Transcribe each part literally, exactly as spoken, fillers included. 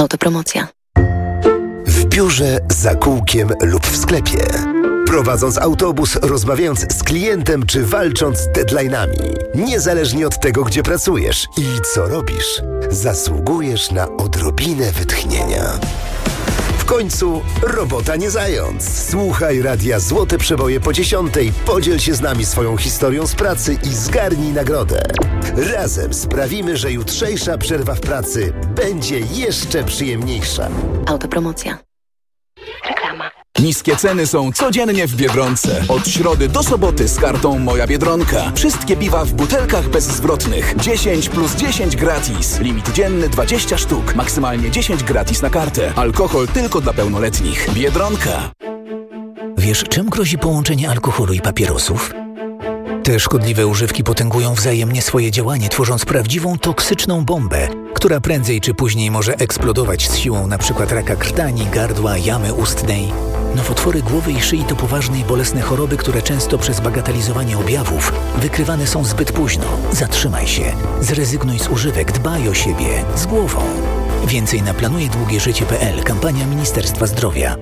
Autopromocja. W biurze, za kółkiem lub w sklepie. Prowadząc autobus, rozmawiając z klientem czy walcząc z deadline'ami. Niezależnie od tego, gdzie pracujesz i co robisz, zasługujesz na odrobinę wytchnienia. W końcu robota nie zając. Słuchaj Radia Złote Przeboje po dziesiątej, podziel się z nami swoją historią z pracy i zgarnij nagrodę. Razem sprawimy, że jutrzejsza przerwa w pracy będzie jeszcze przyjemniejsza. Autopromocja. Reklama. Niskie ceny są codziennie w Biedronce. Od środy do soboty z kartą Moja Biedronka. Wszystkie piwa w butelkach bezzwrotnych. dziesięć plus dziesięć gratis. Limit dzienny dwadzieścia sztuk. Maksymalnie dziesięć gratis na kartę. Alkohol tylko dla pełnoletnich. Biedronka. Wiesz, czym grozi połączenie alkoholu i papierosów? Te szkodliwe używki potęgują wzajemnie swoje działanie, tworząc prawdziwą toksyczną bombę, która prędzej czy później może eksplodować z siłą np. raka krtani, gardła, jamy ustnej. Nowotwory głowy i szyi to poważne i bolesne choroby, które często przez bagatelizowanie objawów wykrywane są zbyt późno. Zatrzymaj się. Zrezygnuj z używek. Dbaj o siebie. Z głową. Więcej na planuje długie życie kropka pe el. Kampania Ministerstwa Zdrowia.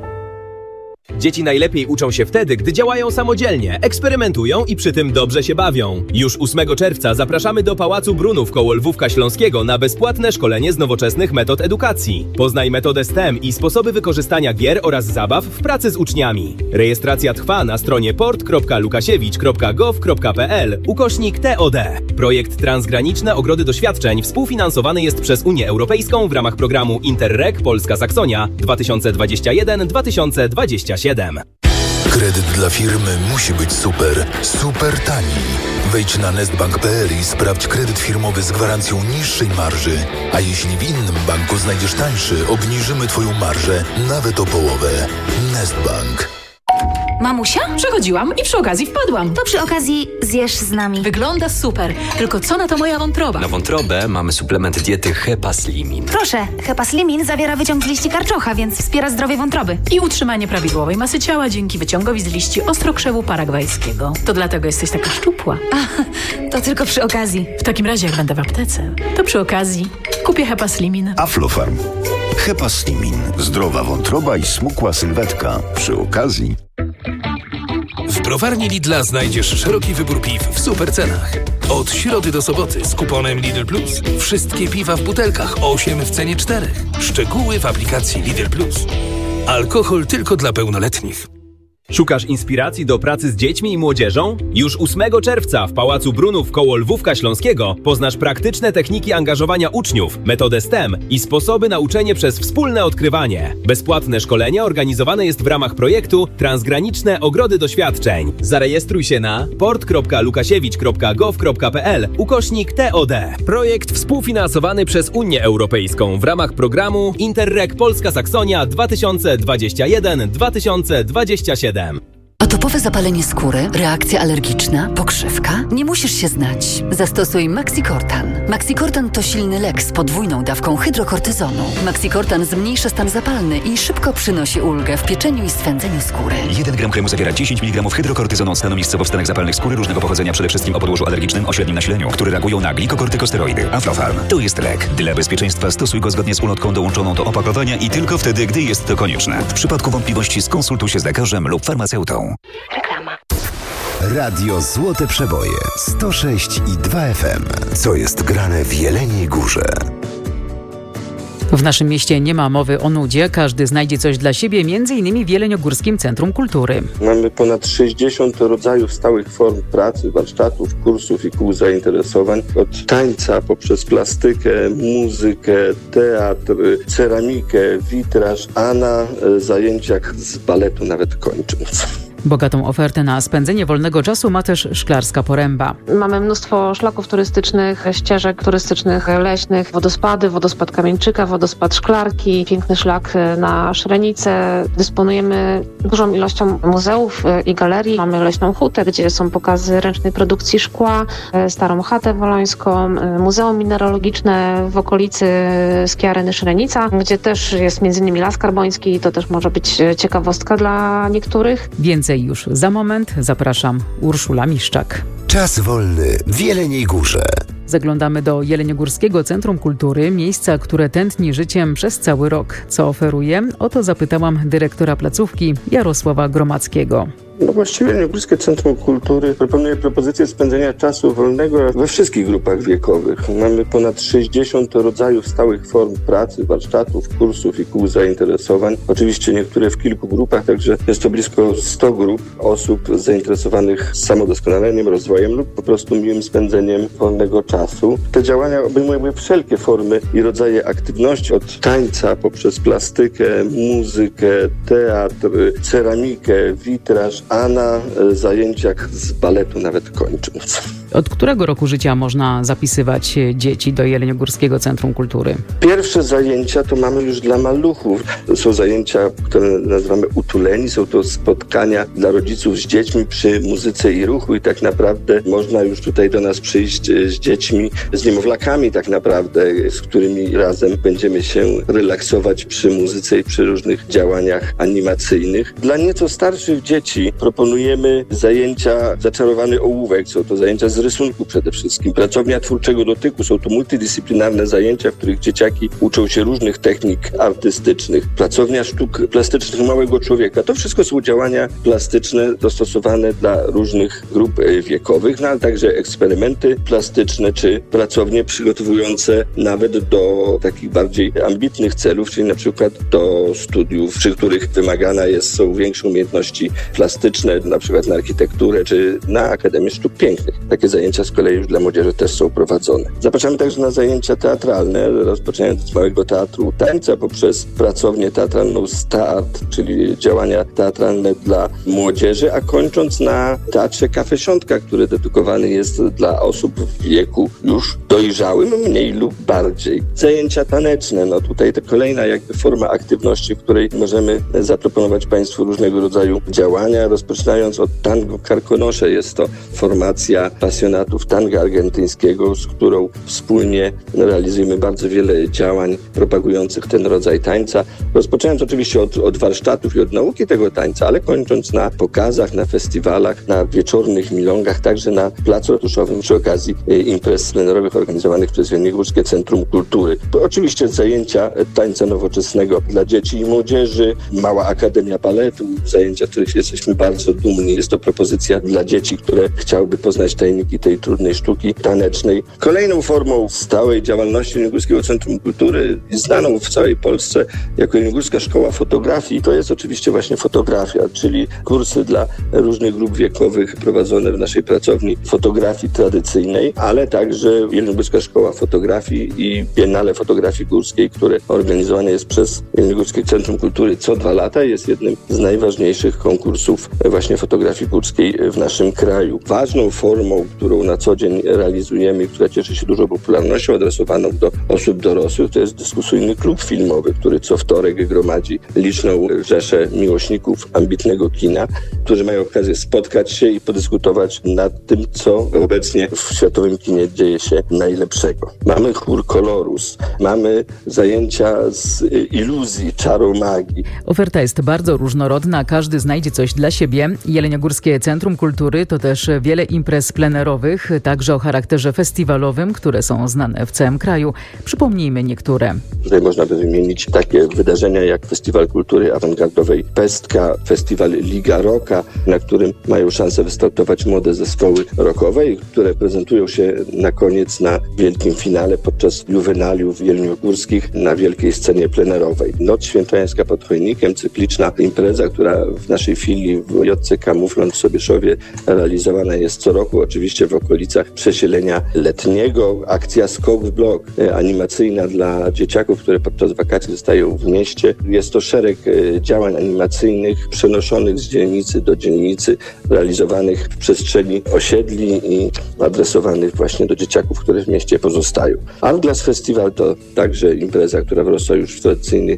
Dzieci najlepiej uczą się wtedy, gdy działają samodzielnie, eksperymentują i przy tym dobrze się bawią. Już ósmego czerwca zapraszamy do Pałacu Brunów koło Lwówka Śląskiego na bezpłatne szkolenie z nowoczesnych metod edukacji. Poznaj metodę STEM i sposoby wykorzystania gier oraz zabaw w pracy z uczniami. Rejestracja trwa na stronie port kropka lukasiewicz kropka gov kropka pe el ukośnik T O D. Projekt Transgraniczne Ogrody Doświadczeń współfinansowany jest przez Unię Europejską w ramach programu Interreg Polska Saksonia dwa tysiące dwudziesty pierwszy do dwa tysiące dwudziestego siódmego. Kredyt dla firmy musi być super, super tani. Wejdź na nestbank kropka pe el i sprawdź kredyt firmowy z gwarancją niższej marży. A jeśli w innym banku znajdziesz tańszy, obniżymy Twoją marżę nawet o połowę. Nestbank. Mamusia? Przechodziłam i przy okazji wpadłam. To przy okazji zjesz z nami. Wygląda super, tylko co na to moja wątroba? Na wątrobę mamy suplement diety Hepaslimin. Proszę, Hepaslimin zawiera wyciąg z liści karczocha, więc wspiera zdrowie wątroby. I utrzymanie prawidłowej masy ciała dzięki wyciągowi z liści ostrokrzewu paragwajskiego. To dlatego jesteś taka szczupła. A, to tylko przy okazji. W takim razie jak będę w aptece, to przy okazji kupię Hepaslimin. Aflofarm. Hepaslimin. Zdrowa wątroba i smukła sylwetka. Przy okazji. W browarni Lidla znajdziesz szeroki wybór piw w super cenach. Od środy do soboty z kuponem Lidl Plus. Wszystkie piwa w butelkach, osiem w cenie czterech. Szczegóły w aplikacji Lidl Plus. Alkohol tylko dla pełnoletnich. Szukasz inspiracji do pracy z dziećmi i młodzieżą? Już ósmego czerwca w Pałacu Brunów koło Lwówka Śląskiego poznasz praktyczne techniki angażowania uczniów, metodę STEM i sposoby na uczenie przez wspólne odkrywanie. Bezpłatne szkolenie organizowane jest w ramach projektu Transgraniczne Ogrody Doświadczeń. Zarejestruj się na port kropka lukasiewicz kropka gov kropka pe el ukośnik T O D. Projekt współfinansowany przez Unię Europejską w ramach programu Interreg Polska Saksonia dwa tysiące dwudziesty pierwszy do dwa tysiące dwudziestego siódmego. Atopowe zapalenie skóry, reakcja alergiczna, pokrzywka? Nie musisz się znać. Zastosuj Maxicortan. Maxicortan to silny lek z podwójną dawką hydrokortyzonu. Maxicortan zmniejsza stan zapalny i szybko przynosi ulgę w pieczeniu i swędzeniu skóry. jeden gram kremu zawiera dziesięć miligramów hydrokortyzonu stanu miejscowo w stanach zapalnych skóry różnego pochodzenia, przede wszystkim o podłożu alergicznym o średnim nasileniu, które reagują na glikokortykosteroidy. Aflofarm to jest lek. Dla bezpieczeństwa stosuj go zgodnie z ulotką dołączoną do opakowania i tylko wtedy, gdy jest to konieczne. W przypadku wątpliwości skonsultuj się z lekarzem lub farmaceutą. Reklama. Radio Złote Przeboje sto sześć i dwa F M. Co jest grane w Jeleniej Górze? W naszym mieście nie ma mowy o nudzie. Każdy znajdzie coś dla siebie, między innymi w Jeleniogórskim Centrum Kultury. Mamy ponad sześćdziesiąt rodzajów stałych form pracy, warsztatów, kursów i kół zainteresowań. Od tańca poprzez plastykę, muzykę, teatr, ceramikę, witraż, a na zajęciach z baletu nawet kończąc. Bogatą ofertę na spędzenie wolnego czasu ma też Szklarska Poręba. Mamy mnóstwo szlaków turystycznych, ścieżek turystycznych, leśnych, wodospady, wodospad Kamieńczyka, wodospad Szklarki, piękny szlak na Szrenicę. Dysponujemy dużą ilością muzeów i galerii. Mamy Leśną Hutę, gdzie są pokazy ręcznej produkcji szkła, Starą Chatę Wolońską, Muzeum Mineralogiczne w okolicy Skiareny Szrenica, gdzie też jest między innymi Las Karboński. To też może być ciekawostka dla niektórych. Więcej już za moment. Zapraszam, Urszula Miszczak. Czas wolny w Jeleniej Górze. Zaglądamy do Jeleniogórskiego Centrum Kultury, miejsca, które tętni życiem przez cały rok. Co oferuje? O to zapytałam dyrektora placówki Jarosława Gromackiego. No właściwie Jeleniogórskie Centrum Kultury proponuje propozycję spędzenia czasu wolnego we wszystkich grupach wiekowych. Mamy ponad sześćdziesiąt rodzajów stałych form pracy, warsztatów, kursów i kół zainteresowań. Oczywiście niektóre w kilku grupach, także jest to blisko sto grup osób zainteresowanych samodoskonaleniem, rozwojem lub po prostu miłym spędzeniem wolnego czasu. Te działania obejmują wszelkie formy i rodzaje aktywności, od tańca poprzez plastykę, muzykę, teatr, ceramikę, witraż, a na zajęciach z baletu nawet kończąc. Od którego roku życia można zapisywać dzieci do Jeleniogórskiego Centrum Kultury? Pierwsze zajęcia to mamy już dla maluchów. To są zajęcia, które nazywamy utuleni. Są to spotkania dla rodziców z dziećmi przy muzyce i ruchu i tak naprawdę można już tutaj do nas przyjść z dziećmi, z niemowlakami tak naprawdę, z którymi razem będziemy się relaksować przy muzyce i przy różnych działaniach animacyjnych. Dla nieco starszych dzieci proponujemy zajęcia Zaczarowany ołówek. Są to zajęcia z rysunku przede wszystkim. Pracownia twórczego dotyku. Są to multidyscyplinarne zajęcia, w których dzieciaki uczą się różnych technik artystycznych. Pracownia sztuk plastycznych małego człowieka. To wszystko są działania plastyczne dostosowane dla różnych grup wiekowych, no ale także eksperymenty plastyczne, czy pracownie przygotowujące nawet do takich bardziej ambitnych celów, czyli na przykład do studiów, przy których wymagana jest, są większe umiejętności plastyczne, na przykład na architekturę, czy na Akademię Sztuk Pięknych. Takie zajęcia z kolei już dla młodzieży też są prowadzone. Zapraszamy także na zajęcia teatralne, rozpoczynając od małego teatru tańca poprzez pracownię teatralną Start, czyli działania teatralne dla młodzieży, a kończąc na Teatrze Kafesiątka, który dedykowany jest dla osób w wieku już dojrzałym, mniej lub bardziej. Zajęcia taneczne, no tutaj to kolejna jakby forma aktywności, w której możemy zaproponować Państwu różnego rodzaju działania, rozpoczynając od tango Karkonosze. Jest to formacja pasjonatów tanga argentyńskiego, z którą wspólnie realizujemy bardzo wiele działań propagujących ten rodzaj tańca. Rozpoczynając oczywiście od, od warsztatów i od nauki tego tańca, ale kończąc na pokazach, na festiwalach, na wieczornych milongach, także na placu ratuszowym przy okazji imprez plenerowych organizowanych przez Jeleniogórskie Centrum Kultury. To oczywiście zajęcia tańca nowoczesnego dla dzieci i młodzieży, mała akademia baletu, zajęcia, z których jesteśmy bardzo dumni. Jest to propozycja dla dzieci, które chciałyby poznać tajniki tej trudnej sztuki tanecznej. Kolejną formą stałej działalności Jeleniogórskiego Centrum Kultury, znaną w całej Polsce jako Jeleniogórska Szkoła Fotografii, to jest oczywiście właśnie fotografia, czyli kursy dla różnych grup wiekowych prowadzone w naszej pracowni fotografii tradycyjnej, ale także Jeleniogórska Szkoła Fotografii i Biennale Fotografii Górskiej, które organizowane jest przez Jeleniogórskie Centrum Kultury co dwa lata, jest jednym z najważniejszych konkursów właśnie fotografii górskiej w naszym kraju. Ważną formą, którą na co dzień realizujemy, która cieszy się dużą popularnością adresowaną do osób dorosłych, to jest dyskusyjny klub filmowy, który co wtorek gromadzi liczną rzeszę miłośników ambitnego kina, którzy mają okazję spotkać się i podyskutować nad tym, co obecnie w światowym kinie dzieje się najlepszego. Mamy chór Kolorus, mamy zajęcia z iluzji, czaru magii. Oferta jest bardzo różnorodna, każdy znajdzie coś dla siebie. Jeleniogórskie Centrum Kultury to też wiele imprez plenerowych, także o charakterze festiwalowym, które są znane w całym kraju. Przypomnijmy niektóre. Tutaj można by wymienić takie wydarzenia jak Festiwal Kultury Awangardowej Pestka, Festiwal Liga Rocka, na którym mają szansę wystartować młode zespoły rockowe, które prezentują się na koniec na wielkim finale podczas juwenaliów jeleniogórskich na wielkiej scenie plenerowej. Noc Świętojańska pod Chojnikiem, cykliczna impreza, która w naszej filii w J C K Muflon w Sobieszowie realizowana jest co roku, oczywiście w okolicach przesilenia letniego. Akcja Skok w blok, animacyjna dla dzieciaków, które podczas wakacji zostają w mieście. Jest to szereg działań animacyjnych przenoszonych z dzielnicy do dzielnicy, realizowanych w przestrzeni osiedli i adresowanych właśnie do dzieciaków, które w mieście pozostają. Anglas Festival to także impreza, która wrosła już w tradycyjny krajobraz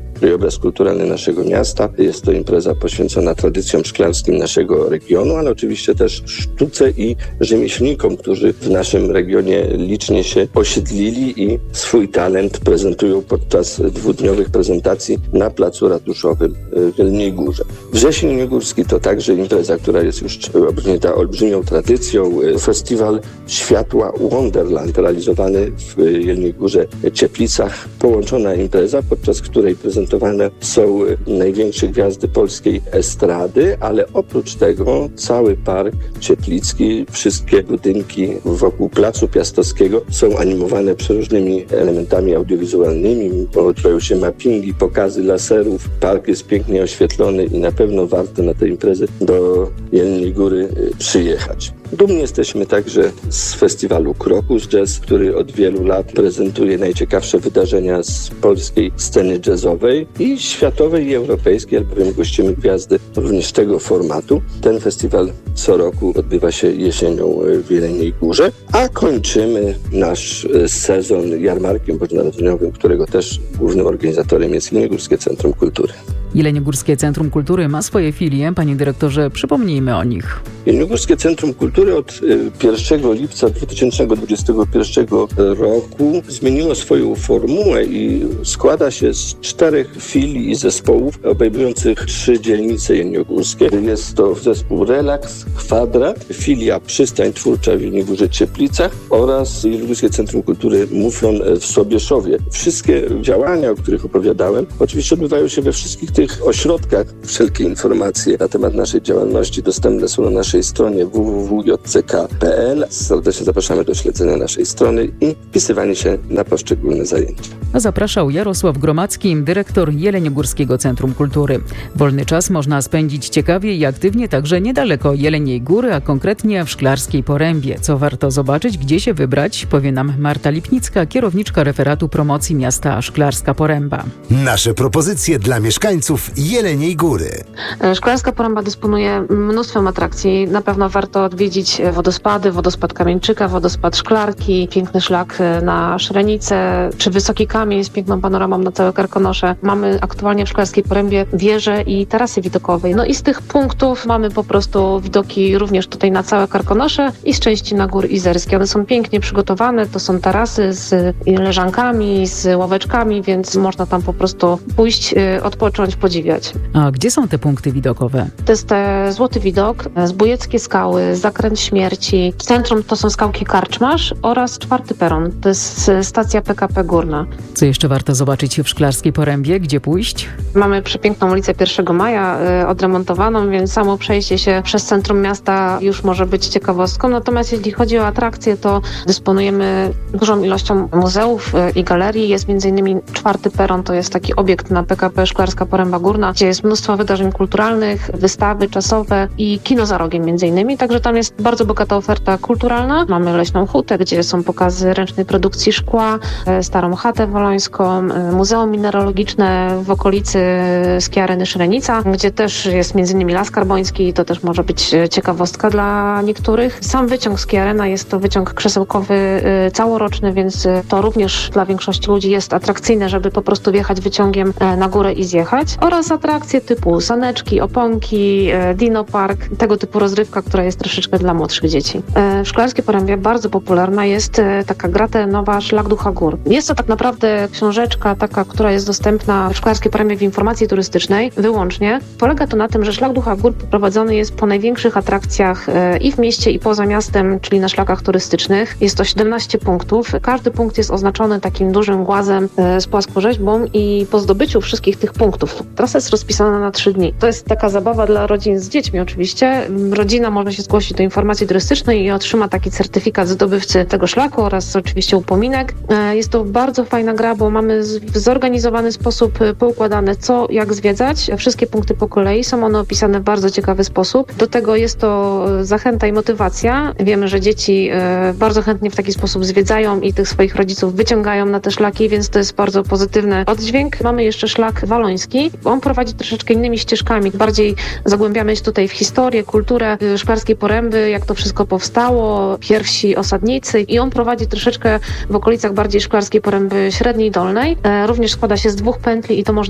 krajobraz kulturalny naszego miasta. Jest to impreza poświęcona tradycjom szklarskim naszego regionu, ale oczywiście też sztuce i rzemieślnikom, którzy w naszym regionie licznie się osiedlili i swój talent prezentują podczas dwudniowych prezentacji na placu ratuszowym w Jeleniej Górze. Wrzesień Jeleniogórski to także impreza, która jest już objęta olbrzymią tradycją. Festiwal Światła Wonderland realizowany w Jeleniej Górze Cieplicach. Połączona impreza, podczas której prezentowane są największe gwiazdy polskiej estrady, ale oprócz tego cały park cieplicki, wszystkie budynki wokół Placu Piastowskiego są animowane przeróżnymi elementami audiowizualnymi. Odbywają się mappingi, pokazy laserów. Park jest pięknie oświetlony i na pewno warto na tę imprezę do Jeleniej Góry przyjechać. Dumni jesteśmy także z festiwalu Krokus Jazz, który od wielu lat prezentuje najciekawsze wydarzenia z polskiej sceny jazzowej i światowej i europejskiej, albowiem gościmy gwiazdy również tego formatu. Ten festiwal co roku odbywa się jesienią w Jeleniej Górze, a kończymy nasz sezon jarmarkiem bożonarodzeniowym, którego też głównym organizatorem jest Jeleniogórskie Centrum Kultury. Jeleniogórskie Centrum Kultury ma swoje filie. Panie dyrektorze, przypomnijmy o nich. Jeleniogórskie Centrum Kultury od pierwszego lipca dwa tysiące dwudziestego pierwszego roku zmieniło swoją formułę i składa się z czterech filii i zespołów obejmujących trzy dzielnice jeleniogórskie. Jest to zespół Relaks, Kwadrat, filia Przystań Twórcza w Jeleniej Górze Cieplicach oraz Jeleniogórskie Centrum Kultury Muflon w Sobieszowie. Wszystkie działania, o których opowiadałem, oczywiście odbywają się we wszystkich tych ośrodkach. Wszelkie informacje na temat naszej działalności dostępne są na naszej stronie w w w kropka j c k kropka p l. Serdecznie zapraszamy do śledzenia naszej strony i wpisywania się na poszczególne zajęcia. A zapraszał Jarosław Gromacki, dyrektor Jeleniogórskiego Centrum Kultury. Wolny czas można spędzić ciekawie i aktywnie także niedaleko Jeleniej Góry, a konkretnie w Szklarskiej Porębie. Co warto zobaczyć, gdzie się wybrać, powie nam Marta Lipnicka, kierowniczka referatu promocji miasta Szklarska Poręba. Nasze propozycje dla mieszkańców Jeleniej Góry. Szklarska Poręba dysponuje mnóstwem atrakcji. Na pewno warto odwiedzić wodospady, wodospad Kamieńczyka, wodospad Szklarki, piękny szlak na Szrenicę, czy Wysoki Kamień z piękną panoramą na całe Karkonosze. Mamy aktualnie w Szklarskiej Porębie wieże i tarasy widokowe. No i z tych punktów mamy po prostu widoki również tutaj na całe Karkonosze i z części na Góry Izerskie. One są pięknie przygotowane, to są tarasy z leżankami, z ławeczkami, więc można tam po prostu pójść, odpocząć, podziwiać. A gdzie są te punkty widokowe? To jest te Złoty Widok, Zbójeckie Skały, Zakręt Śmierci. W centrum to są skałki Karczmarz oraz czwarty peron. To jest stacja P K P Górna. Co jeszcze warto zobaczyć w Szklarskiej Porębie? Gdzie pójść? Mamy przepiękną ulicę pierwszego maja y, odremontowaną, więc samo przejście się przez centrum miasta już może być ciekawostką. Natomiast jeśli chodzi o atrakcje, to dysponujemy dużą ilością muzeów y, i galerii. Jest między innymi czwarty peron, to jest taki obiekt na P K P Szklarska Poręba Górna, gdzie jest mnóstwo wydarzeń kulturalnych, wystawy czasowe i kino za rogiem między innymi. Także tam jest bardzo bogata oferta kulturalna. Mamy Leśną Hutę, gdzie są pokazy ręcznej produkcji szkła, Starą Chatę Wolońską, Muzeum Mineralogiczne w okolicy Skiareny Szrenica, gdzie też jest między innymi Las Karboński. To też może być ciekawostka dla niektórych. Sam wyciąg Skiarena jest to wyciąg krzesełkowy całoroczny, więc to również dla większości ludzi jest atrakcyjne, żeby po prostu wjechać wyciągiem na górę i zjechać. Oraz atrakcje typu saneczki, oponki, Dino Park, tego typu rozrywka, która jest troszeczkę dla młodszych dzieci. W Szklarskiej Porębie bardzo popularna jest taka gra terenowa Szlak Ducha Gór. Jest to tak naprawdę książeczka taka, która jest dostępna w Szklarskiej Porębie w informacji turystycznej wyłącznie. Polega to na tym, że Szlak Ducha Gór poprowadzony jest po największych atrakcjach i w mieście, i poza miastem, czyli na szlakach turystycznych. Jest to siedemnaście punktów. Każdy punkt jest oznaczony takim dużym głazem z płaskorzeźbą i po zdobyciu wszystkich tych punktów trasa jest rozpisana na trzy dni. To jest taka zabawa dla rodzin z dziećmi oczywiście. Rodzina może się zgłosić do informacji turystycznej i otrzyma taki certyfikat zdobywcy tego szlaku oraz oczywiście upominek. Jest to bardzo fajna gra, bo mamy w zorganizowany sposób poukładane co, jak zwiedzać. Wszystkie punkty po kolei są one opisane w bardzo ciekawy sposób. Do tego jest to zachęta i motywacja. Wiemy, że dzieci bardzo chętnie w taki sposób zwiedzają i tych swoich rodziców wyciągają na te szlaki, więc to jest bardzo pozytywny oddźwięk. Mamy jeszcze szlak waloński. On prowadzi troszeczkę innymi ścieżkami. Bardziej zagłębiamy się tutaj w historię, kulturę Szklarskiej Poręby, jak to wszystko powstało, pierwsi osadnicy i on prowadzi troszeczkę w okolicach bardziej Szklarskiej Poręby Średniej i Dolnej. Również składa się z dwóch pętli i to można sobie rozwijać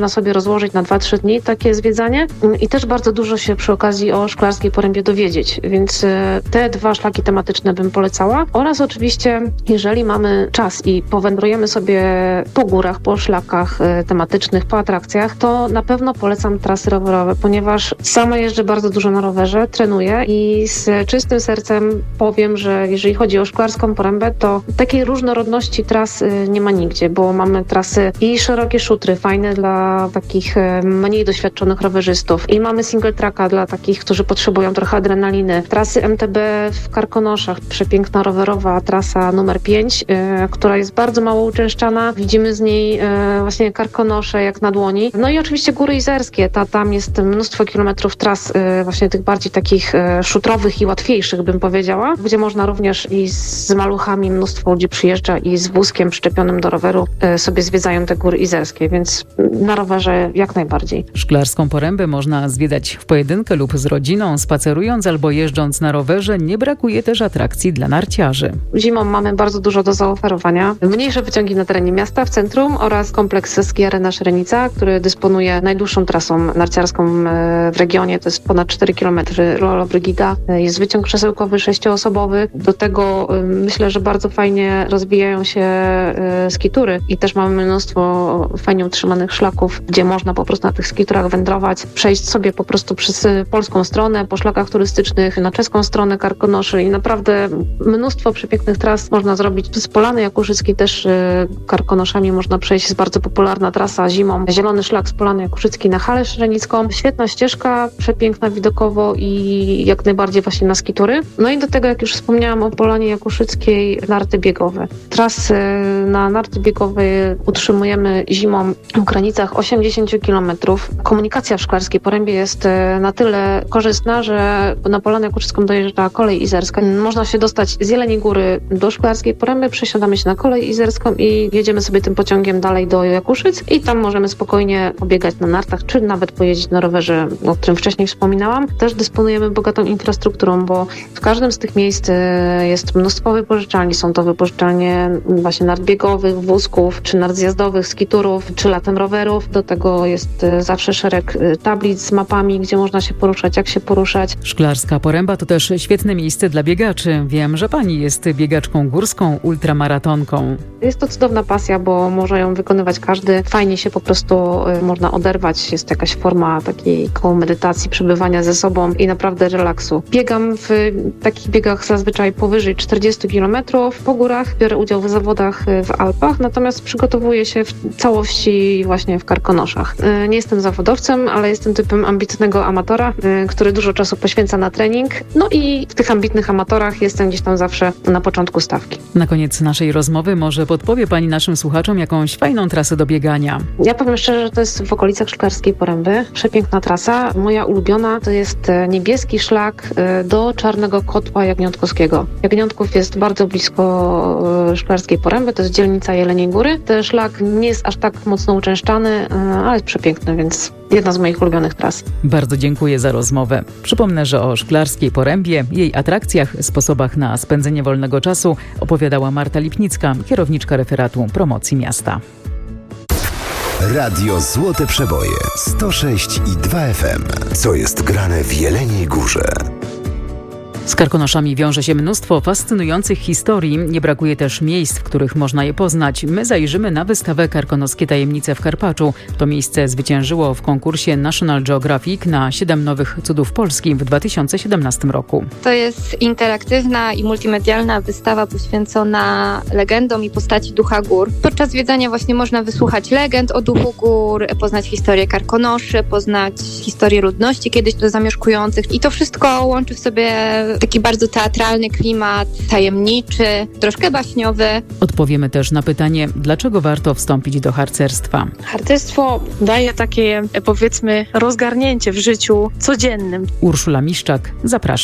rozłożyć na dwa trzy dni takie zwiedzanie i też bardzo dużo się przy okazji o Szklarskiej Porębie dowiedzieć, więc te dwa szlaki tematyczne bym polecała oraz oczywiście, jeżeli mamy czas i powędrujemy sobie po górach, po szlakach tematycznych, po atrakcjach, to na pewno polecam trasy rowerowe, ponieważ sama jeżdżę bardzo dużo na rowerze, trenuję i z czystym sercem powiem, że jeżeli chodzi o Szklarską Porębę, to takiej różnorodności tras nie ma nigdzie, bo mamy trasy i szerokie szutry, fajne dla takich mniej doświadczonych rowerzystów i mamy single tracka dla takich, którzy potrzebują trochę adrenaliny. Trasy M T B w Karkonoszach, przepiękna rowerowa trasa numer pięć, yy, która jest bardzo mało uczęszczana. Widzimy z niej yy, właśnie Karkonosze jak na dłoni. No i oczywiście Góry Izerskie. Ta, tam jest mnóstwo kilometrów tras yy, właśnie tych bardziej takich yy, szutrowych i łatwiejszych, bym powiedziała, gdzie można również i z maluchami, mnóstwo ludzi przyjeżdża i z wózkiem przyczepionym do roweru yy, sobie zwiedzają te Góry Izerskie, więc na rowerze jak najbardziej. Szklarską Porębę można zwiedzać w pojedynkę lub z rodziną, spacerując albo jeżdżąc na rowerze. Nie brakuje też atrakcji dla narciarzy. Zimą mamy bardzo dużo do zaoferowania. Mniejsze wyciągi na terenie miasta, w centrum oraz kompleks Ski Arena Szrenica, który dysponuje najdłuższą trasą narciarską w regionie. To jest ponad cztery kilometry Rola Brygida. Jest wyciąg krzesełkowy sześcioosobowy. Do tego myślę, że bardzo fajnie rozwijają się skitury i też mamy mnóstwo fajnie utrzymanych szlaków, gdzie można po prostu na tych skiturach wędrować, przejść sobie po prostu przez polską stronę, po szlakach turystycznych, na czeską stronę Karkonoszy i naprawdę mnóstwo przepięknych tras można zrobić. Z Polany Jakuszyckiej też Karkonoszami można przejść. Jest bardzo popularna trasa zimą. Zielony szlak z Polany Jakuszyckiej na Halę Szrenicką. Świetna ścieżka, przepiękna widokowo i jak najbardziej właśnie na skitury. No i do tego, jak już wspomniałam o Polanie Jakuszyckiej, narty biegowe. Trasy na narty biegowe utrzymujemy zimą w granicach osiemdziesiąt kilometrów. Komunikacja w Szklarskiej Porębie jest na tyle korzystna, że na Polanę Jakuszycką dojeżdża kolej izerska. Można się dostać z Jeleniej Góry do Szklarskiej Poręby, przesiadamy się na kolej izerską i jedziemy sobie tym pociągiem dalej do Jakuszyc i tam możemy spokojnie pobiegać na nartach, czy nawet pojeździć na rowerze, o którym wcześniej wspominałam. Też dysponujemy bogatą infrastrukturą, bo w każdym z tych miejsc jest mnóstwo wypożyczalni. Są to wypożyczalnie właśnie nart biegowych, wózków, czy nart zjazdowych, skiturów, czy latem rowerów. Do tego jest zawsze szereg tablic z mapami, gdzie można się poruszać, jak się poruszać. Szklarska Poręba to też świetne miejsce dla biegaczy. Wiem, że pani jest biegaczką górską, ultramaratonką. Jest to cudowna pasja, bo może ją wykonywać każdy. Fajnie się po prostu można oderwać. Jest jakaś forma takiej koło medytacji, przebywania ze sobą i naprawdę relaksu. Biegam w takich biegach zazwyczaj powyżej czterdzieści kilometrów po górach. Biorę udział w zawodach w Alpach, natomiast przygotowuję się w całości właśnie w Karkonoszach. Nie jestem zawodowcem, ale jestem typem ambitnego amatora, który dużo czasu poświęca na trening. No i w tych ambitnych amatorach jestem gdzieś tam zawsze na początku stawki. Na koniec naszej rozmowy może podpowie pani naszym słuchaczom jakąś fajną trasę do biegania. Ja powiem szczerze, że to jest w okolicach Szklarskiej Poręby. Przepiękna trasa. Moja ulubiona to jest niebieski szlak do Czarnego Kotła Jagniątkowskiego. Jagniątków jest bardzo blisko Szklarskiej Poręby, to jest dzielnica Jeleniej Góry. Ten szlak nie jest aż tak mocno uczęszczany, ale jest przepiękny, więc jedna z moich ulubionych tras. Bardzo dziękuję za rozmowę. Przypomnę, że o Szklarskiej Porębie, jej atrakcjach, sposobach na spędzenie wolnego czasu opowiadała Marta Lipnicka, kierowniczka referatu promocji miasta. Radio Złote Przeboje sto sześć i dwa F M. Co jest grane w Jeleniej Górze? Z Karkonoszami wiąże się mnóstwo fascynujących historii. Nie brakuje też miejsc, w których można je poznać. My zajrzymy na wystawę Karkonoskie Tajemnice w Karpaczu. To miejsce zwyciężyło w konkursie National Geographic na siedem nowych cudów Polski w dwa tysiące siedemnastym roku. To jest interaktywna i multimedialna wystawa poświęcona legendom i postaci Ducha Gór. Podczas zwiedzania właśnie można wysłuchać legend o Duchu Gór, poznać historię Karkonoszy, poznać historię ludności kiedyś tu zamieszkujących i to wszystko łączy w sobie taki bardzo teatralny klimat, tajemniczy, troszkę baśniowy. Odpowiemy też na pytanie, dlaczego warto wstąpić do harcerstwa. Harcerstwo daje takie, powiedzmy, rozgarnięcie w życiu codziennym. Urszula Miszczak, zapraszam.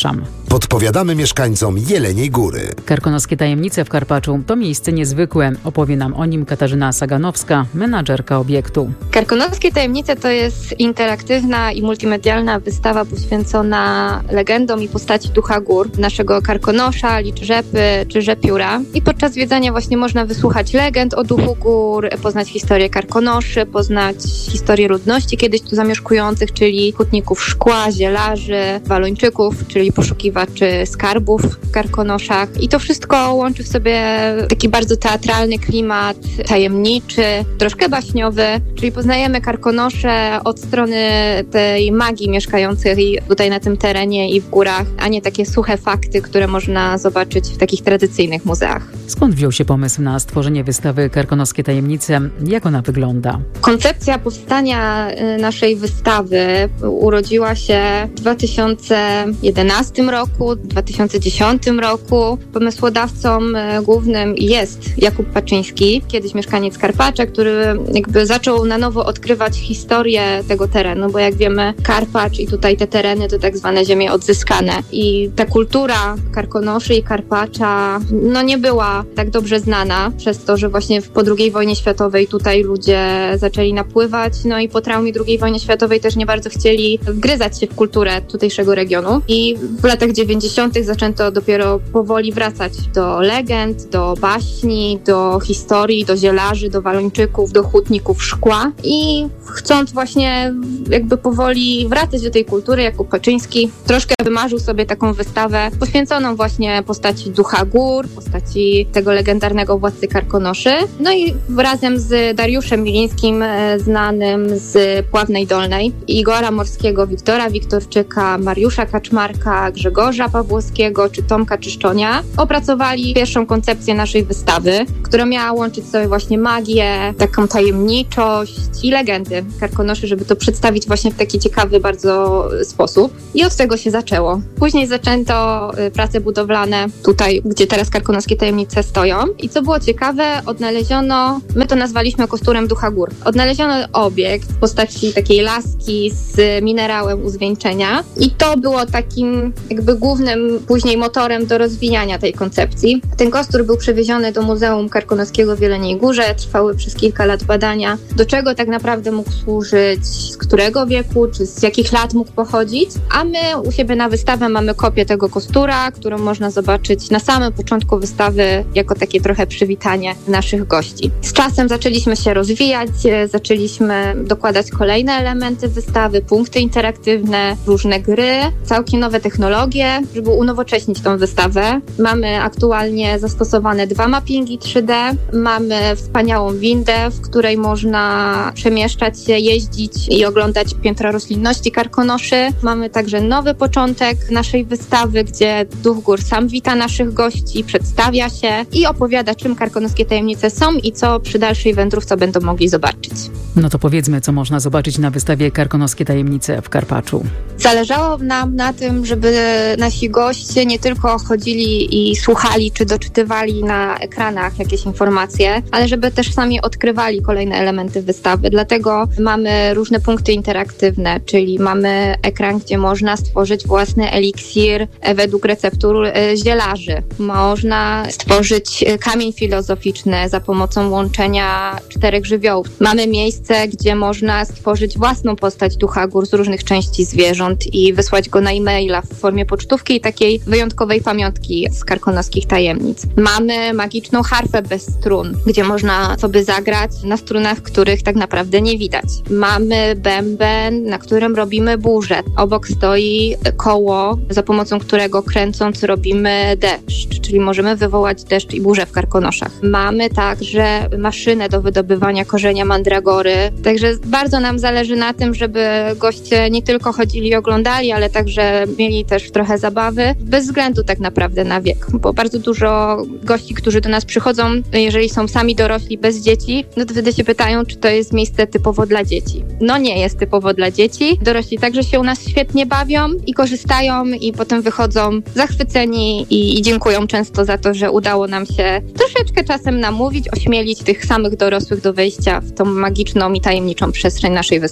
Podpowiadamy mieszkańcom Jeleniej Góry. Karkonoskie tajemnice w Karpaczu to miejsce niezwykłe. Opowie nam o nim Katarzyna Saganowska, menadżerka obiektu. Karkonoskie tajemnice to jest interaktywna i multimedialna wystawa poświęcona legendom i postaci ducha gór, naszego Karkonosza, Liczrzepy czy Rzepióra. I podczas zwiedzania właśnie można wysłuchać legend o duchu gór, poznać historię Karkonoszy, poznać historię ludności kiedyś tu zamieszkujących, czyli hutników szkła, zielarzy, walończyków, czyli poszukiwaczy skarbów w Karkonoszach. I to wszystko łączy w sobie taki bardzo teatralny klimat, tajemniczy, troszkę baśniowy, czyli poznajemy Karkonosze od strony tej magii mieszkającej tutaj na tym terenie i w górach, a nie takie suche fakty, które można zobaczyć w takich tradycyjnych muzeach. Skąd wziął się pomysł na stworzenie wystawy Karkonoskie tajemnice? Jak ona wygląda? Koncepcja powstania naszej wystawy urodziła się w dwa tysiące jedenastym roku, w dwa tysiące dziesiątym roku. Pomysłodawcą głównym jest Jakub Paczyński, kiedyś mieszkaniec Karpacza, który jakby zaczął na nowo odkrywać historię tego terenu, bo jak wiemy, Karpacz i tutaj te tereny to tak zwane ziemie odzyskane. I ta kultura Karkonoszy i Karpacza no nie była tak dobrze znana przez to, że właśnie po drugiej wojnie światowej tutaj ludzie zaczęli napływać, no i po traumie drugiej wojny światowej też nie bardzo chcieli wgryzać się w kulturę tutejszego regionu. I w latach dziewięćdziesiątych zaczęto dopiero powoli wracać do legend, do baśni, do historii, do zielarzy, do walończyków, do hutników szkła. I chcąc właśnie jakby powoli wracać do tej kultury, Jakub Paczyński troszkę wymarzył sobie taką wystawę poświęconą właśnie postaci ducha gór, postaci tego legendarnego władcy Karkonoszy. No i razem z Dariuszem Milińskim, znanym z Pławnej Dolnej, Igora Morskiego, Wiktora Wiktorczyka, Mariusza Kaczmarka, Grzegorza Pawłowskiego czy Tomka Czyszczonia opracowali pierwszą koncepcję naszej wystawy, która miała łączyć sobie właśnie magię, taką tajemniczość i legendy Karkonoszy, żeby to przedstawić właśnie w taki ciekawy bardzo sposób. I od tego się zaczęło. Później zaczęto prace budowlane tutaj, gdzie teraz Karkonoskie tajemnice stoją. I co było ciekawe, odnaleziono, my to nazwaliśmy kosturem ducha gór. Odnaleziono obiekt w postaci takiej laski z minerałem uzwieńczenia i to było takim jakby głównym później motorem do rozwijania tej koncepcji. Ten kostur był przewieziony do Muzeum Karkonoskiego w Jeleniej Górze, trwały przez kilka lat badania, do czego tak naprawdę mógł służyć, z którego wieku, czy z jakich lat mógł pochodzić, a my u siebie na wystawę mamy kopię tego kostura, którą można zobaczyć na samym początku wystawy jako takie trochę przywitanie naszych gości. Z czasem zaczęliśmy się rozwijać, zaczęliśmy dokładać kolejne elementy wystawy, punkty interaktywne, różne gry, całkiem nowe technologie, żeby unowocześnić tą wystawę. Mamy aktualnie zastosowane dwa mappingi trzy D, mamy wspaniałą windę, w której można przemieszczać się, jeździć i oglądać piętra roślinności Karkonoszy. Mamy także nowy początek naszej wystawy, gdzie duch gór sam wita naszych gości, przedstawia się i opowiada, czym karkonoskie tajemnice są i co przy dalszej wędrówce będą mogli zobaczyć. No to powiedzmy, co można zobaczyć na wystawie Karkonoskie tajemnice w Karpaczu. Zależało nam na tym, żeby nasi goście nie tylko chodzili i słuchali, czy doczytywali na ekranach jakieś informacje, ale żeby też sami odkrywali kolejne elementy wystawy. Dlatego mamy różne punkty interaktywne, czyli mamy ekran, gdzie można stworzyć własny eliksir według receptur zielarzy. Można stworzyć kamień filozoficzny za pomocą łączenia czterech żywiołów. Mamy miejsce, gdzie można stworzyć własną postać ducha gór z różnych części zwierząt i wysłać go na e-maila w formie pocztówki i takiej wyjątkowej pamiątki z karkonoskich tajemnic. Mamy magiczną harfę bez strun, gdzie można sobie zagrać na strunach, których tak naprawdę nie widać. Mamy bęben, na którym robimy burzę. Obok stoi koło, za pomocą którego kręcąc robimy deszcz, czyli możemy wywołać deszcz i burzę w Karkonoszach. Mamy także maszynę do wydobywania korzenia mandragory, także bardzo nam zależy na tym, żeby goście nie tylko chodzili i oglądali, ale także mieli też trochę zabawy, bez względu tak naprawdę na wiek, bo bardzo dużo gości, którzy do nas przychodzą, jeżeli są sami dorośli bez dzieci, no to wtedy się pytają, czy to jest miejsce typowo dla dzieci. No nie jest typowo dla dzieci. Dorośli także się u nas świetnie bawią i korzystają i potem wychodzą zachwyceni i, i dziękują często za to, że udało nam się troszeczkę czasem namówić, ośmielić tych samych dorosłych do wejścia w tą magiczną i tajemniczą przestrzeń naszej wystawy.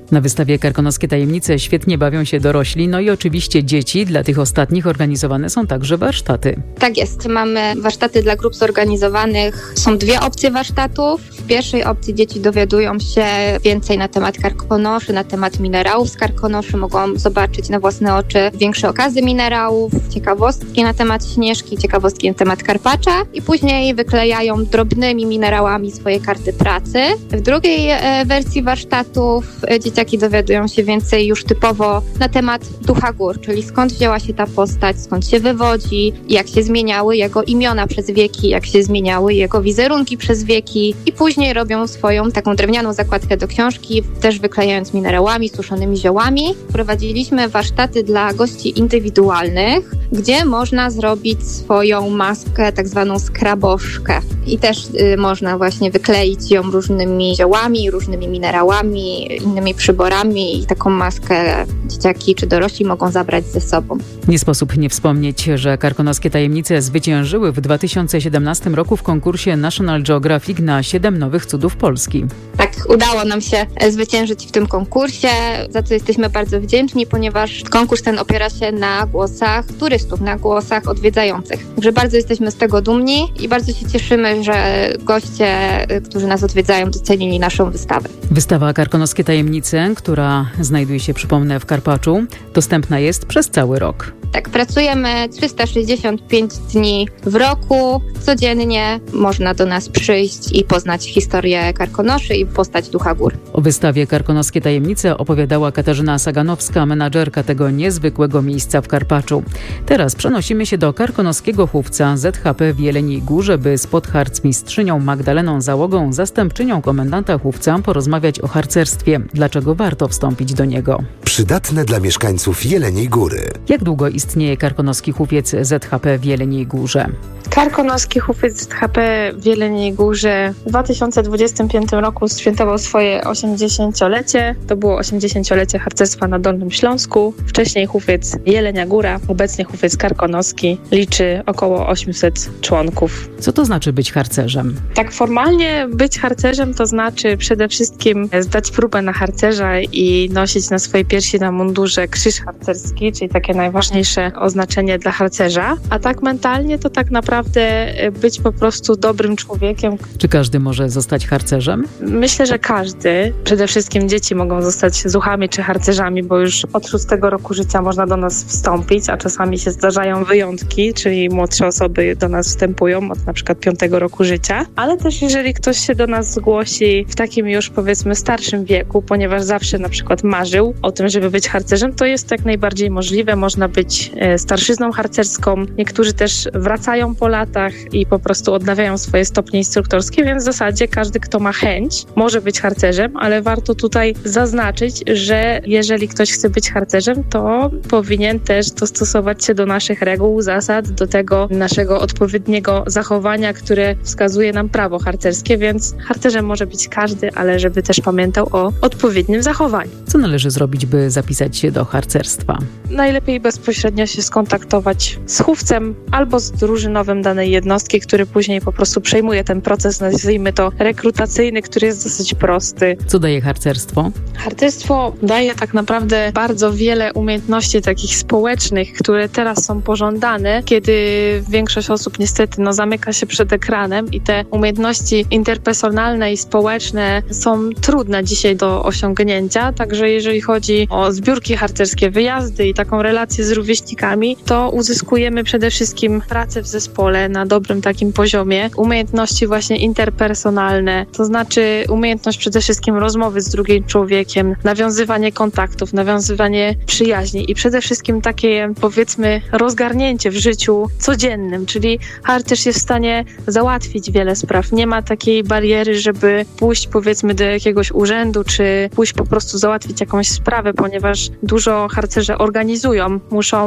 Na wystawie Karkonoskie Tajemnice świetnie bawią się dorośli, no i oczywiście dzieci. Dla tych ostatnich organizowane są także warsztaty. Tak jest. Mamy warsztaty dla grup zorganizowanych. Są dwie opcje warsztatów. W pierwszej opcji dzieci dowiadują się więcej na temat karkonoszy, na temat minerałów z karkonoszy. Mogą zobaczyć na własne oczy większe okazy minerałów, ciekawostki na temat Śnieżki, ciekawostki na temat Karpacza i później wyklejają drobnymi minerałami swoje karty pracy. W drugiej e, wersji warsztatów e, dzieciaki dowiadują się więcej już typowo na temat Ducha Gór, czyli skąd wzięła się ta postać, skąd się wywodzi, jak się zmieniały jego imiona przez wieki, jak się zmieniały jego wizerunki przez wieki i później robią swoją taką drewnianą zakładkę do książki, też wyklejając minerałami, suszonymi ziołami. Prowadziliśmy warsztaty dla gości indywidualnych, gdzie można zrobić swoją maskę, tak zwaną skraboszkę. I też y, można właśnie wykleić ją różnymi ziołami, różnymi minerałami, innymi przyborami i taką maskę dzieciaki czy dorośli mogą zabrać ze sobą. Nie sposób nie wspomnieć, że Karkonoskie Tajemnice zwyciężyły w dwa tysiące siedemnastym roku w konkursie National Geographic na siedem nowych cudów Polski. Tak, udało nam się zwyciężyć w tym konkursie, za co jesteśmy bardzo wdzięczni, ponieważ konkurs ten opiera się na głosach turystów, na głosach odwiedzających. Także bardzo jesteśmy z tego dumni i bardzo się cieszymy, że goście, którzy nas odwiedzają, docenili naszą wystawę. Wystawa Karkonoskie Tajemnice, która znajduje się, przypomnę, w Karpaczu, dostępna jest przez cały rok. Tak, pracujemy trzysta sześćdziesiąt pięć dni w roku. Codziennie można do nas przyjść i poznać historię Karkonoszy i postać Ducha Gór. O wystawie Karkonoskie Tajemnice opowiadała Katarzyna Saganowska, menadżerka tego niezwykłego miejsca w Karpaczu. Teraz przenosimy się do karkonoskiego chówca Z H P w Jeleniej Górze, by z podharcmistrzynią Magdaleną Załogą, zastępczynią komendanta chówca, porozmawiać o harcerstwie. Dlaczego warto wstąpić do niego? Przydatne dla mieszkańców Jeleniej Góry. Jak długo istnieje karkonoski chówiec Z H P w Jeleniej Górze? Karkonoski chówiec Z H P w Jeleniej Górze w dwa tysiące dwudziestym piątym roku świętował swoje osiemdziesięciolecie. To było osiemdziesięciolecie harcerstwa na Dolnym Śląsku. Wcześniej chówiec Jelenia Góra, obecnie chówiec karkonoski, liczy około osiemset członków. Co to znaczy być harcerzem? Tak formalnie być harcerzem to znaczy przede wszystkim zdać próbę na harcerza i nosić na swojej piersi na mundurze krzyż harcerski, czyli takie najważniejsze oznaczenie dla harcerza. A tak mentalnie to tak naprawdę być po prostu dobrym człowiekiem. Czy każdy może zostać harcerzem? Myślę, że każdy. Przede wszystkim dzieci mogą zostać zuchami czy harcerzami, bo już od szóstego roku życia można do nas wstąpić, a czasami się zdarzają wyjątki, czyli młodsze osoby do nas wstępują od na przykład piątego roku życia. Ale też jeżeli ktoś się do nas zgłosi w takim już powiedzmy starszym wieku, ponieważ zawsze na przykład marzył o tym, żeby być harcerzem, to jest jak najbardziej możliwe. Można być starszyzną harcerską. Niektórzy też wracają po latach i po prostu odnawiają swoje stopnie instruktorskie, więc w zasadzie każdy, kto ma chęć, może być harcerzem, ale warto tutaj zaznaczyć, że jeżeli ktoś chce być harcerzem, to powinien też dostosować się do naszych reguł, zasad, do tego naszego odpowiedniego zachowania, które wskazuje nam prawo harcerskie, więc harcerzem może być każdy, ale żeby też pamiętał o odpowiednim zachowaniu. Co należy zrobić, by zapisać się do harcerstwa? Najlepiej bezpośrednio się skontaktować z chówcem albo z drużynowym danej jednostki, który później po prostu przejmuje ten proces, nazwijmy to rekrutacyjny, który jest dosyć prosty. Co daje harcerstwo? Harcerstwo daje tak naprawdę bardzo wiele umiejętności takich społecznych, które teraz są pożądane, kiedy większość osób niestety no, zamyka się przed ekranem i te umiejętności interpersonalne i społeczne są trudne dzisiaj do osiągnięcia, także jeżeli chodzi o zbiórki harcerskie, wyjazdy i taką relację z rówieśnikami, to uzyskujemy przede wszystkim pracę w zespole na dobrym takim poziomie, umiejętności właśnie interpersonalne, to znaczy umiejętność przede wszystkim rozmowy z drugim człowiekiem, nawiązywanie kontaktów, nawiązywanie przyjaźni i przede wszystkim takie powiedzmy rozgarnięcie w życiu codziennym, czyli harcerz jest w stanie załatwić wiele spraw. Nie ma takiej bariery, żeby pójść powiedzmy do jakiegoś urzędu, czy pójść po prostu załatwić jakąś sprawę, ponieważ dużo harcerze organizują, muszą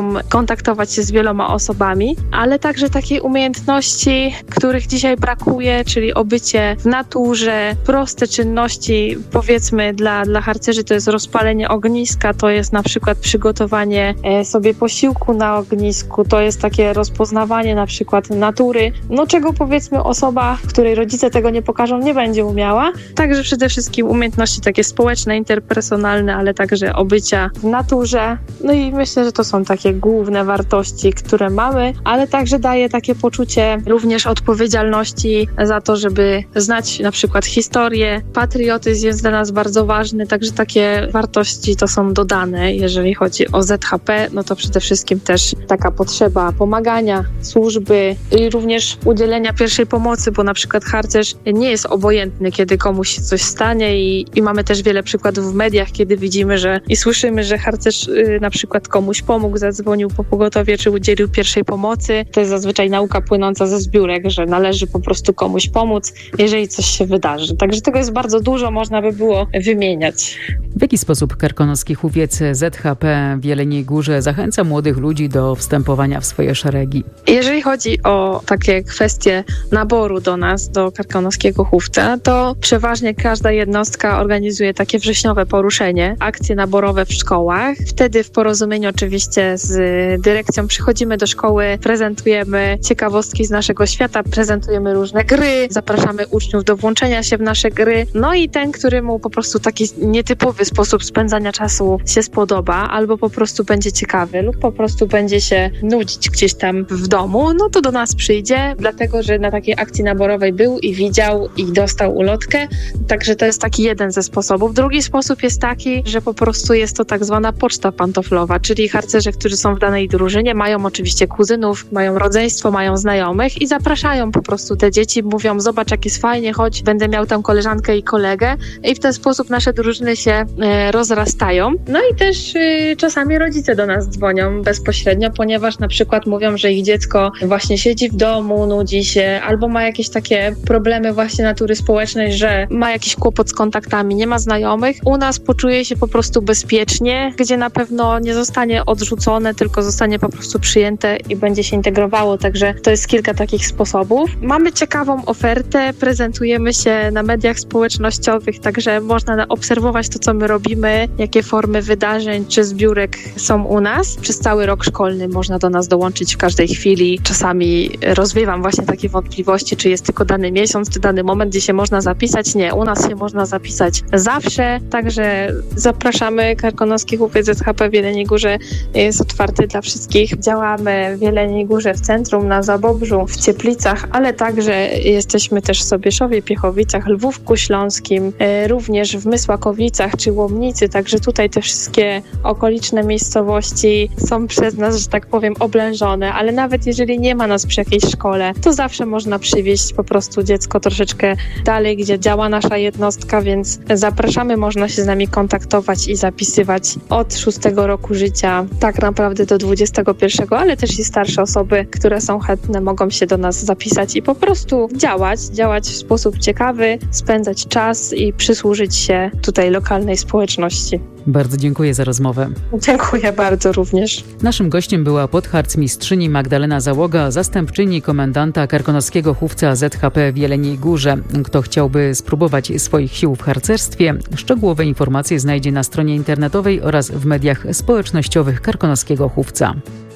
potrafią kontaktować się z wieloma osobami, ale także takiej umiejętności, których dzisiaj brakuje, czyli obycie w naturze, proste czynności, powiedzmy dla, dla harcerzy to jest rozpalenie ogniska, to jest na przykład przygotowanie sobie posiłku na ognisku, to jest takie rozpoznawanie na przykład natury, no czego powiedzmy osoba, której rodzice tego nie pokażą, nie będzie umiała. Także przede wszystkim umiejętności takie społeczne, interpersonalne, ale także obycia w naturze. No i myślę, że to są takie główne wartości, które mamy, ale także daje takie poczucie również odpowiedzialności za to, żeby znać na przykład historię. Patriotyzm jest dla nas bardzo ważny, także takie wartości to są dodane. Jeżeli chodzi o Z H P, no to przede wszystkim też taka potrzeba pomagania, służby i również udzielenia pierwszej pomocy, bo na przykład harcerz nie jest obojętny, kiedy komuś się coś stanie i, i mamy też wiele przykładów w mediach, kiedy widzimy, że i słyszymy, że harcerz y, na przykład komuś pomógł, zadzwonił po pogotowie, czy udzielił pierwszej pomocy. To jest zazwyczaj nauka płynąca ze zbiórek, że należy po prostu komuś pomóc, jeżeli coś się wydarzy. Także tego jest bardzo dużo, można by było wymieniać. W jaki sposób Karkonoski Hufiec Z H P w Jeleniej Górze zachęca młodych ludzi do wstępowania w swoje szeregi? Jeżeli chodzi o takie kwestie naboru do nas, do Karkonoskiego Hufca, to przeważnie każda jednostka organizuje takie wrześniowe poruszenie, akcje naborowe w szkołach. Wtedy w porozumieniu oczywiście z dyrekcją przychodzimy do szkoły, prezentujemy ciekawostki z naszego świata, prezentujemy różne gry, zapraszamy uczniów do włączenia się w nasze gry. No i ten, któremu po prostu taki nietypowy sposób spędzania czasu się spodoba, albo po prostu będzie ciekawy, lub po prostu będzie się nudzić gdzieś tam w domu, no to do nas przyjdzie, dlatego że na takiej akcji naborowej był i widział i dostał ulotkę. Także to jest taki jeden ze sposobów. Drugi sposób jest taki, że po prostu jest to tak zwana poczta pantoflowa, czyli harcerze, którzy są w danej drużynie, mają oczywiście kuzynów, mają rodzeństwo, mają znajomych i zapraszają po prostu te dzieci, mówią: zobacz, jak jest fajnie, chodź, będę miał tam koleżankę i kolegę, i w ten sposób nasze drużyny się e, rozrastają. No i też e, czasami rodzice do nas dzwonią bezpośrednio, ponieważ na przykład mówią, że ich dziecko właśnie siedzi w domu, nudzi się, albo ma jakieś takie problemy właśnie natury społecznej, że ma jakiś kłopot z kontaktami, nie ma znajomych. U nas poczuje się po prostu bezpiecznie, gdzie na pewno nie zostanie odrzucone, tylko zostanie po prostu przyjęte i będzie się integrowało. Także to jest kilka takich sposobów. Mamy ciekawą ofertę, prezentujemy się na mediach społecznościowych, także można obserwować to, co my robimy, jakie formy wydarzeń czy zbiórek są u nas. Przez cały rok szkolny można do nas dołączyć w każdej chwili. Czasami rozwiewam właśnie takie wątpliwości, czy jest tylko dany miesiąc, czy dany moment, gdzie się można zapisać. Nie, u nas się można zapisać zawsze, także zapraszamy. Karkonoski Hufiec Z H P w Jeleniej Górze jest otwarty dla wszystkich. Działamy w Jeleniej Górze, w centrum, na Zabobrzu, w Cieplicach, ale także jesteśmy też w Sobieszowie, Piechowicach, Lwówku Śląskim, również w Mysłakowicach czy Łomnicy, także tutaj te wszystkie okoliczne miejscowości są przez nas, że tak powiem, oblężone, ale nawet jeżeli nie ma nas przy jakiejś szkole, to zawsze można przywieźć po prostu dziecko troszeczkę dalej, gdzie działa nasza jednostka, więc zapraszamy, można się z nami kontaktować i zapisywać od szóstego roku życia, tak naprawdę do dwudziestego pierwszego, ale też i starsze osoby, które są chętne, mogą się do nas zapisać i po prostu działać, działać w sposób ciekawy, spędzać czas i przysłużyć się tutaj lokalnej społeczności. Bardzo dziękuję za rozmowę. Dziękuję bardzo również. Naszym gościem była podharcmistrzyni Magdalena Załoga, zastępczyni komendanta Karkonoskiego Hufca Z H P w Jeleniej Górze. Kto chciałby spróbować swoich sił w harcerstwie, szczegółowe informacje znajdzie na stronie internetowej oraz w mediach społecznościowych Karkonoskiego Hufca.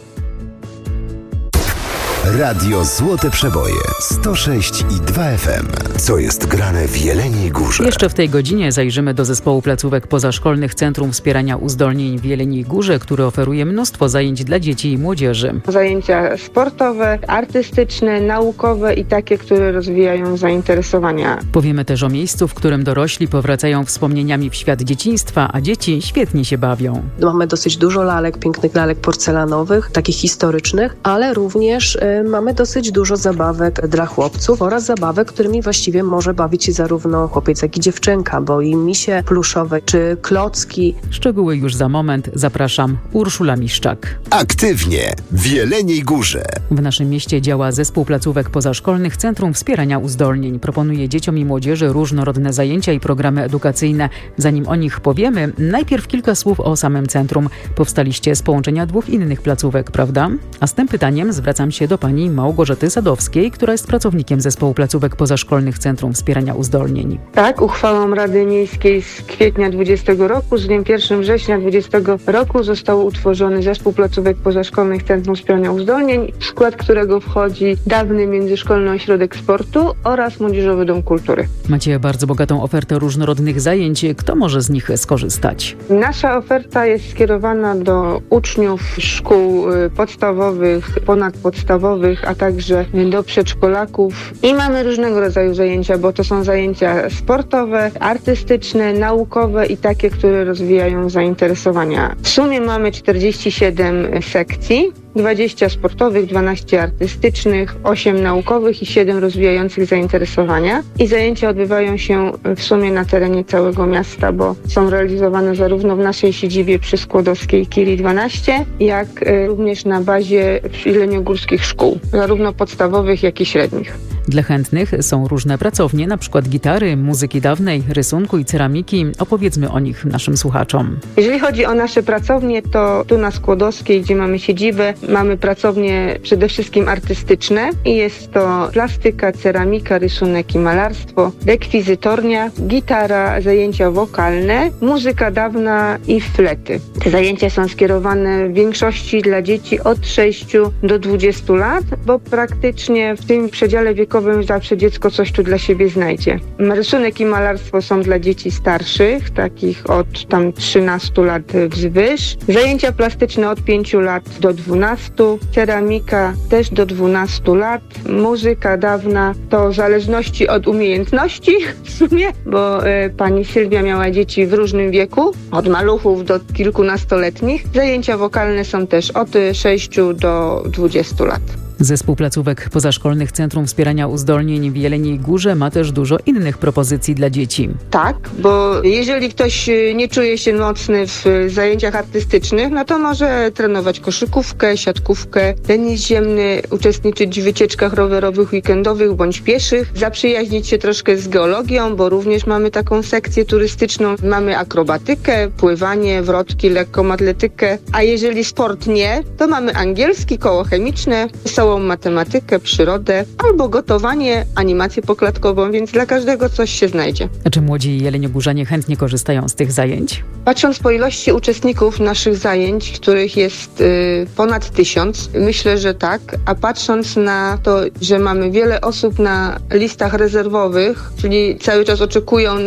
Radio Złote Przeboje sto sześć i dwa F M. Co jest grane w Jeleniej Górze? Jeszcze w tej godzinie zajrzymy do zespołu placówek pozaszkolnych Centrum Wspierania Uzdolnień w Jeleniej Górze, który oferuje mnóstwo zajęć dla dzieci i młodzieży. Zajęcia sportowe, artystyczne, naukowe i takie, które rozwijają zainteresowania. Powiemy też o miejscu, w którym dorośli powracają wspomnieniami w świat dzieciństwa, a dzieci świetnie się bawią. Mamy dosyć dużo lalek, pięknych lalek porcelanowych, takich historycznych, ale również mamy dosyć dużo zabawek dla chłopców oraz zabawek, którymi właściwie może bawić się zarówno chłopiec, jak i dziewczynka, bo i misie pluszowe czy klocki. Szczegóły już za moment. Zapraszam, Urszula Miszczak. Aktywnie w Jeleniej Górze. W naszym mieście działa zespół placówek pozaszkolnych Centrum Wspierania Uzdolnień. Proponuje dzieciom i młodzieży różnorodne zajęcia i programy edukacyjne. Zanim o nich powiemy, najpierw kilka słów o samym centrum. Powstaliście z połączenia dwóch innych placówek, prawda? A z tym pytaniem zwracam się do pani Małgorzaty Sadowskiej, która jest pracownikiem zespołu placówek pozaszkolnych Centrum Wspierania Uzdolnień. Tak, uchwałą Rady Miejskiej z kwietnia dwudziestego roku, z dniem pierwszego września dwudziestego roku został utworzony zespół placówek pozaszkolnych Centrum Wspierania Uzdolnień, w skład którego wchodzi dawny Międzyszkolny Ośrodek Sportu oraz Młodzieżowy Dom Kultury. Macie bardzo bogatą ofertę różnorodnych zajęć. Kto może z nich skorzystać? Nasza oferta jest skierowana do uczniów szkół podstawowych, ponadpodstawowych, a także do przedszkolaków. I mamy różnego rodzaju zajęcia, bo to są zajęcia sportowe, artystyczne, naukowe i takie, które rozwijają zainteresowania. W sumie mamy czterdzieści siedem sekcji. dwadzieścia sportowych, dwanaście artystycznych, osiem naukowych i siedem rozwijających zainteresowania. I zajęcia odbywają się w sumie na terenie całego miasta, bo są realizowane zarówno w naszej siedzibie przy Skłodowskiej Kili dwanaście, jak również na bazie jeleniogórskich szkół, zarówno podstawowych, jak i średnich. Dla chętnych są różne pracownie, np. gitary, muzyki dawnej, rysunku i ceramiki. Opowiedzmy o nich naszym słuchaczom. Jeżeli chodzi o nasze pracownie, to tu na Skłodowskiej, gdzie mamy siedzibę, mamy pracownie przede wszystkim artystyczne i jest to plastyka, ceramika, rysunek i malarstwo, rekwizytornia, gitara, zajęcia wokalne, muzyka dawna i flety. Te zajęcia są skierowane w większości dla dzieci od sześciu do dwudziestu lat, bo praktycznie w tym przedziale wiekowym zawsze dziecko coś tu dla siebie znajdzie. Rysunek i malarstwo są dla dzieci starszych, takich od tam trzynastu lat wzwyż. Zajęcia plastyczne od pięciu lat do dwunastu. Ceramika też do dwunastu lat. Muzyka dawna to w zależności od umiejętności w sumie, bo y, pani Sylwia miała dzieci w różnym wieku, od maluchów do kilkunastoletnich. Zajęcia wokalne są też od sześciu do dwudziestu lat. Zespół placówek pozaszkolnych Centrum Wspierania Uzdolnień w Jeleniej Górze ma też dużo innych propozycji dla dzieci. Tak, bo jeżeli ktoś nie czuje się mocny w zajęciach artystycznych, no to może trenować koszykówkę, siatkówkę, tenis ziemny, uczestniczyć w wycieczkach rowerowych, weekendowych bądź pieszych, zaprzyjaźnić się troszkę z geologią, bo również mamy taką sekcję turystyczną. Mamy akrobatykę, pływanie, wrotki, lekką atletykę, a jeżeli sport nie, to mamy angielski, koło chemiczne, są matematykę, przyrodę albo gotowanie, animację poklatkową, więc dla każdego coś się znajdzie. A czy młodzi jeleniogórzanie chętnie korzystają z tych zajęć? Patrząc po ilości uczestników naszych zajęć, których jest y, ponad tysiąc, myślę, że tak, a patrząc na to, że mamy wiele osób na listach rezerwowych, czyli cały czas oczekują